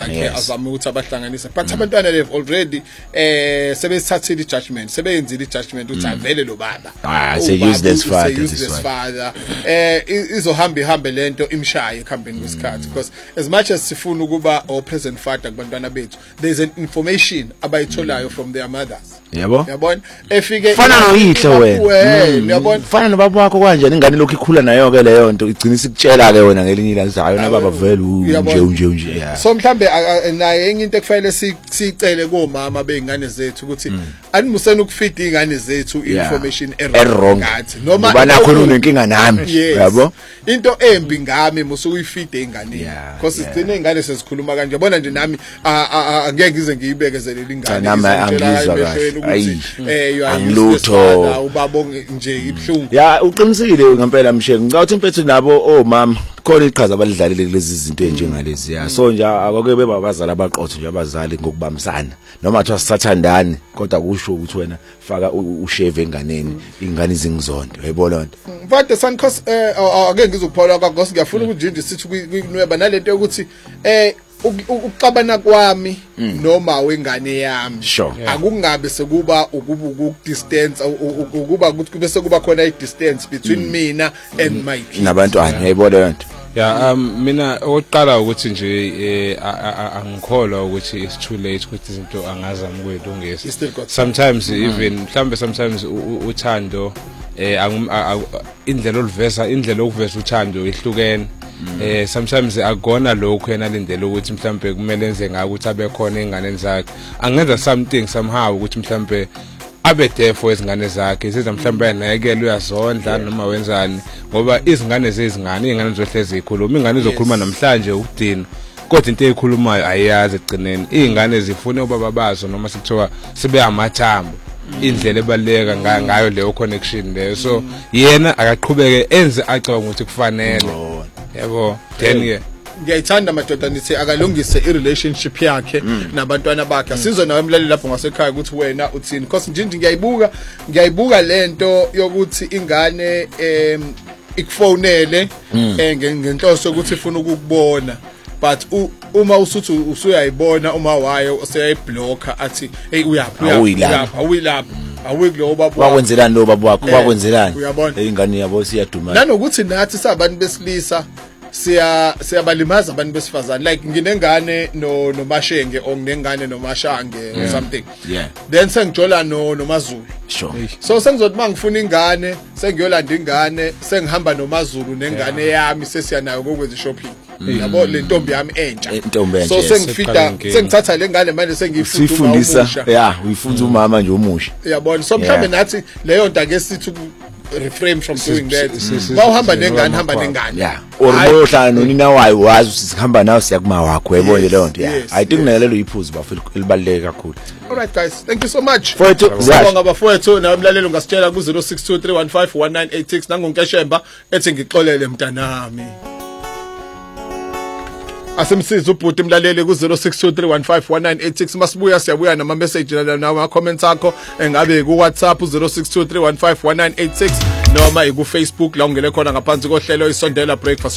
yakhe azama ukuthi abahlanganise but abantwana they've already sebesithathile ijudgment sebeyenzile ijudgment ukuthi avele lo baba say useless father izohamba ihambe lento imshaye ekhambeni kwesikhathi because as much as sifuna ukuba o present father kubantwana bethu there's an information abayitholayo from their mothers yabona efike fana noyihle wena yabona fana nobaba wakho kanjani ingane lokhu ikhula nayo ke leyo nto igcina sikutshela ke wena ngelinye ilanga hayi na baba vele unje so mhlambe naye enye into ekufanele sicele komama beingane zethu ukuthi animuseni ukufeed ingane zethu information wrong noma banakhona unenkinga nami yabo into embi ngami musukuyifeed ingane because sigcine ingane sezikhuluma kanje yabona nje nami angeke ngize ngiyibekezelele ingane nami angizwa kahle angilutho ubabo nje ibhlungu uqinisile ngempela msheke ngicabanga impethu nabo mama khona iqhaza abalidlalile kulezi zinto enjengalezi so nje akoke bebabazali abaqotho nje abazali ngokubambisana noma athi asathandani kodwa kusho ukuthi wena faka usheve enganeni ingane izingizonto yayibona lonto mfate sankos ake ngizophola kwagosi ngiyafuna ukujinja sithi kwinweba nalento ukuthi ukuxabana kwami noma wengane yami akungabe sekuba ukudistance ukuba ukuthi bese kuba khona idistance between mina and my kids nabantwana yayibona lonto mina oqala ukuthi nje angikholwa ukuthi it's too late ukuthi izinto angazama ukuyilungisa sometimes even mhlambe sometimes uthando indlela okuveza uthando ihlukene sometimes akona lokho yena lindele ukuthi mhlambe kumele enze ngako ukuthi abe khona ingane zakhe angenza something somehow ukuthi mhlambe abe defo izingane zakhe siza mhlambe yanekele uyazondla noma wenzani ngoba izingane zezingane ingane zohlezi ikhuluma ingane izokhuluma namhlanje ukudina kodwa into eyikhulumayo ayazi egcineni izingane zifuna ubaba bazo noma sikuthiwa sibe amathambo indlela ebaleka ngayo leyo connection leyo so yena akaqhubeke enze acabanga ukuthi kufanele yabo then ngiyayithanda madoda nithi akalungise irelationship yakhe nabantwana bakhe asizwe nawe emlaleli lapho ngasekhaya ukuthi wena uthini because nje ngiyayibuka lento yokuthi ingane ikufonele ngenhloso ukuthi ifuna ukukubona but uma usuthi usuyayibona uma wayo useyayiblocker athi hey uyapha awikulo baba wakwenzelani lo baba wakho wakwenzelani ingane yabo siyaduma nanokuthi nathi sabantu besilisa siyabalimaza abantu besifazane like nginengane nomashenge or nginengane nomashange or something then sengijola noMazulu so sengizothi mangifuna ingane sengiyolanda ingane sengihamba noMazulu nengane yami sesiyanayo kokwenza shopping yabo le ntombi yami entsha so sengifida sengithatha le ngane manje sengiyifundisa uyifundisa umama nje omusha yabona so mhlambe nathi leyo nto ake sithi refrain from doing that bawuhamba nengane hamba nengane orbohlala nonina wayo wazi usihamba nawe siyakuma wakho yebona leyo nto I think nalelo iphuzu bafela elibaleke kakhulu. All right guys, thank you so much sibonga bafowethu na umlaleli ungasitshela ku 0623151986 nangonkeshemba ethi ngixolele mntanami asemsiza ubhuti imlaleli ku 0623151986 masibuya siyabuya nama message nama comments akho engabe ku WhatsApp 0623151986 noma ku Facebook la ungele khona ngaphansi kohlelo isondela breakfast